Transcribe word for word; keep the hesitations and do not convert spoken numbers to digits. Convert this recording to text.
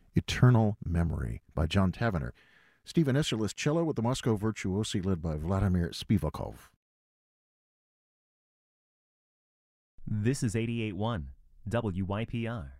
Eternal Memory by John Tavener. Stephen Isserlis cello with the Moscow Virtuosi led by Vladimir Spivakov. This is eighty-eight point one W Y P R.